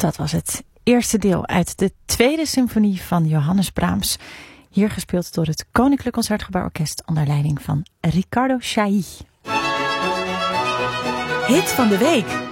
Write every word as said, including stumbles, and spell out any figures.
Dat was het eerste deel uit de tweede symfonie van Johannes Brahms. Hier gespeeld door het Koninklijk Concertgebouworkest onder leiding van Riccardo Chailly. Hit van de week.